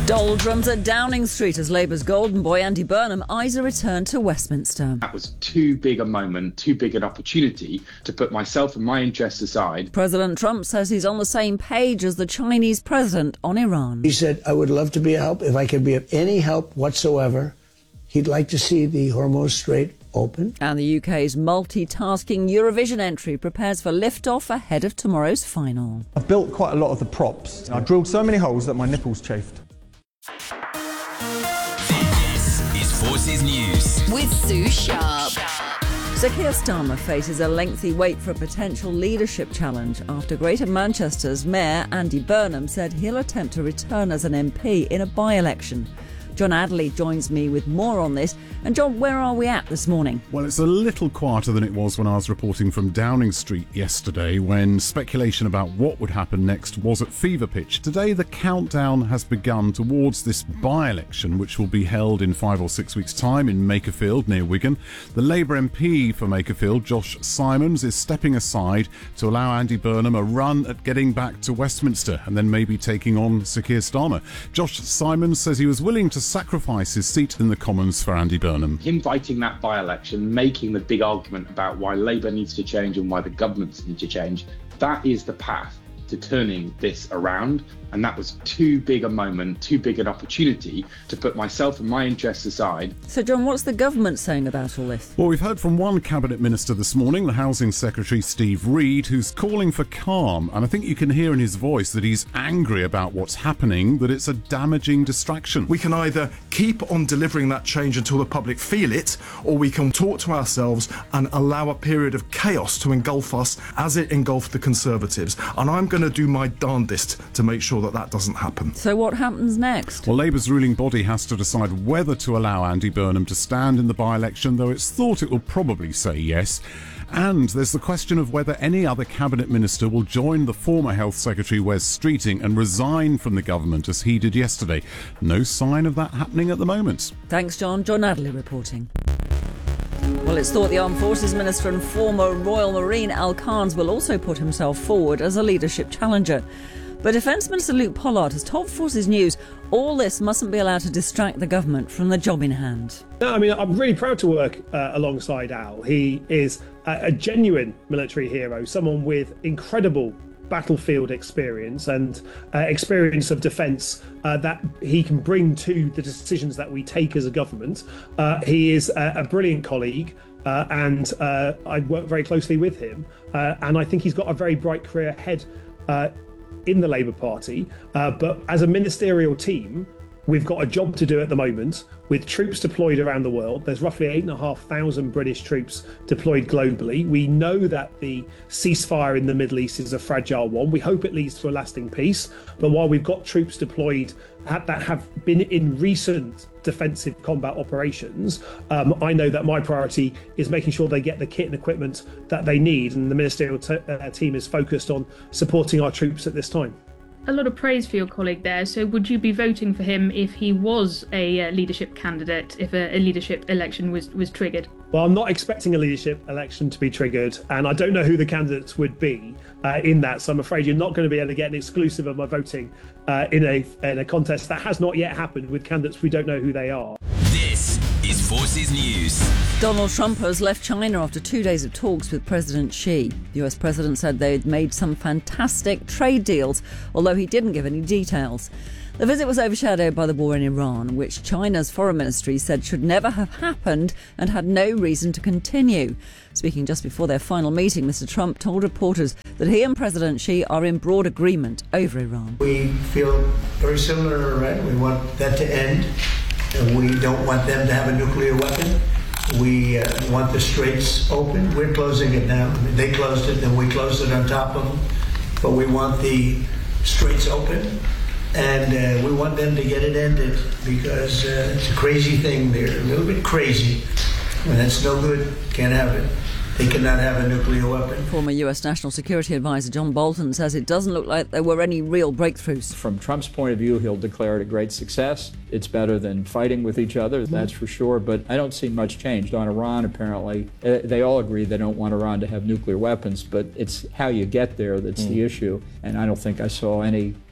Doldrums at Downing Street as Labour's golden boy Andy Burnham eyes a return to Westminster. That was too big a moment, too big an opportunity to put myself and my interests aside. President Trump says he's on the same page as the Chinese president on Iran. He said, I would love to be a help. If I could be of any help whatsoever, he'd like to see the Hormuz Strait open. And the UK's multitasking Eurovision entry prepares for liftoff ahead of tomorrow's final. I've built quite a lot of the props. I drilled so many holes that my nipples chafed. This is Forces News with Sue Sharp. Sir Keir Starmer faces a lengthy wait for a potential leadership challenge after Greater Manchester's Mayor Andy Burnham said he'll attempt to return as an MP in a by-election. John Adderley joins me with more on this. And John, where are we at this morning? Well, it's a little quieter than it was when I was reporting from Downing Street yesterday, when speculation about what would happen next was at fever pitch. Today, the countdown has begun towards this by-election, which will be held in 5 or 6 weeks' time in Makerfield, near Wigan. The Labour MP for Makerfield, Josh Simons, is stepping aside to allow Andy Burnham a run at getting back to Westminster and then maybe taking on Sir Keir Starmer. Josh Simons says he was willing to sacrifice his seat in the Commons for Andy Burnham. Him fighting that by-election, making the big argument about why Labour needs to change and why the governments need to change, that is the path to turning this around. And that was too big a moment, too big an opportunity to put myself and my interests aside. So, John, what's the government saying about all this? Well, we've heard from one Cabinet Minister this morning, the Housing Secretary Steve Reed, who's calling for calm. And I think you can hear in his voice that he's angry about what's happening, that it's a damaging distraction. We can either keep on delivering that change until the public feel it, or we can talk to ourselves and allow a period of chaos to engulf us as it engulfed the Conservatives. And I'm going to do my darndest to make sure that doesn't happen. So what happens next? Well, Labour's ruling body has to decide whether to allow Andy Burnham to stand in the by-election, though it's thought it will probably say yes. And there's the question of whether any other Cabinet Minister will join the former Health Secretary Wes Streeting and resign from the government as he did yesterday. No sign of that happening at the moment. Thanks, John. John Adderley reporting. Well, it's thought the Armed Forces Minister and former Royal Marine Al Carnes will also put himself forward as a leadership challenger. But Defence Minister Luke Pollard has told Forces News all this mustn't be allowed to distract the government from the job in hand. No, I mean, I'm really proud to work alongside Al. He is a genuine military hero, someone with incredible battlefield experience and experience of defence that he can bring to the decisions that we take as a government. He is a brilliant colleague. And I work very closely with him. And I think he's got a very bright career ahead in the Labour Party. But as a ministerial team, we've got a job to do at the moment with troops deployed around the world. There's roughly 8,500 British troops deployed globally. We know that the ceasefire in the Middle East is a fragile one. We hope it leads to a lasting peace. But while we've got troops deployed that have been in recent defensive combat operations, I know that my priority is making sure they get the kit and equipment that they need. And the ministerial team is focused on supporting our troops at this time. A lot of praise for your colleague there. So would you be voting for him if he was a leadership candidate, if a leadership election was triggered? Well, I'm not expecting a leadership election to be triggered, and I don't know who the candidates would be in that. So I'm afraid you're not going to be able to get an exclusive of my voting in a contest that has not yet happened with candidates we don't know who they are. This is Forces News. Donald Trump has left China after 2 days of talks with President Xi. The US president said they'd made some fantastic trade deals, although he didn't give any details. The visit was overshadowed by the war in Iran, which China's foreign ministry said should never have happened and had no reason to continue. Speaking just before their final meeting, Mr. Trump told reporters that he and President Xi are in broad agreement over Iran. We feel very similar to Iran. We want that to end. We don't want them to have a nuclear weapon. We want the straits open. We're closing it now. They closed it, then we closed it on top of them. But we want the straits open. And we want them to get it ended because it's a crazy thing. They're a little bit crazy. And that's no good. Can't have it. They cannot have a nuclear weapon. Former US National Security Advisor John Bolton says it doesn't look like there were any real breakthroughs. From Trump's point of view, he'll declare it a great success. It's better than fighting with each other, that's for sure. But I don't see much change. On Iran, apparently, they all agree they don't want Iran to have nuclear weapons, but it's how you get there that's the issue. And I don't think I saw any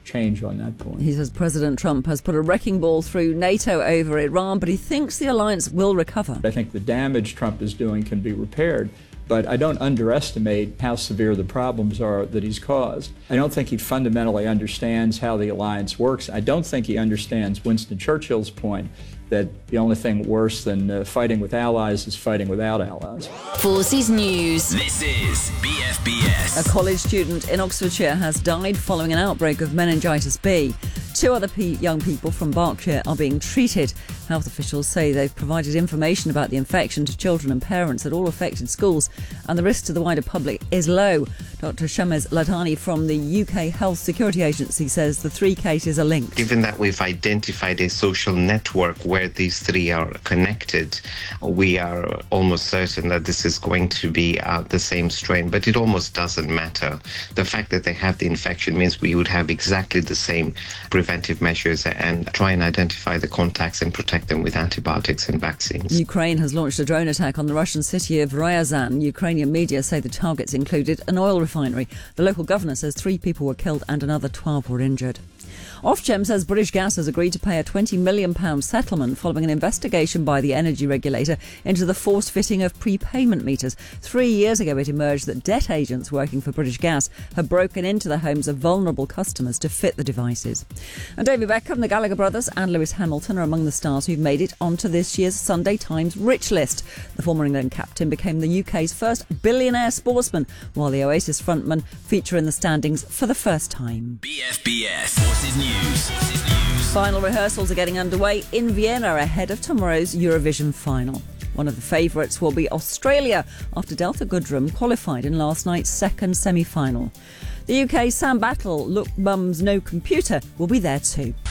change on that point. He says President Trump has put a wrecking ball through NATO over Iran, but he thinks the alliance will recover. I think the damage Trump is doing can be repaired, but I don't underestimate how severe the problems are that he's caused. I don't think he fundamentally understands how the alliance works. I don't think he understands Winston Churchill's point that the only thing worse than fighting with allies is fighting without allies. Forces News. This is BFBS. A college student in Oxfordshire has died following an outbreak of meningitis B. 2 other young people from Berkshire are being treated. Health officials say they've provided information about the infection to children and parents at all affected schools, and the risk to the wider public is low. Dr. Shamez Ladhani from the UK Health Security Agency says the 3 cases are linked. Given that we've identified a social network where these 3 are connected, we are almost certain that this is going to be the same strain, but it almost doesn't matter. The fact that they have the infection means we would have exactly the same preventive measures and try and identify the contacts and protect them with antibiotics and vaccines. Ukraine has launched a drone attack on the Russian city of Ryazan. Ukrainian media say the targets included an oil refinery. The local governor says 3 people were killed and another 12 were injured. Ofgem says British Gas has agreed to pay a £20 million settlement following an investigation by the energy regulator into the forced fitting of prepayment meters. 3 years ago it emerged that debt agents working for British Gas had broken into the homes of vulnerable customers to fit the devices. And David Beckham, the Gallagher brothers and Lewis Hamilton are among the stars who've made it onto this year's Sunday Times Rich List. The former England captain became the UK's first billionaire sportsman, while the Oasis frontman feature in the standings for the first time. BFBS Forces News. Final rehearsals are getting underway in Vienna ahead of tomorrow's Eurovision final. One of the favourites will be Australia after Delta Goodrem qualified in last night's second semi-final. The UK's Sam Battle, Look Mum's No Computer, will be there too.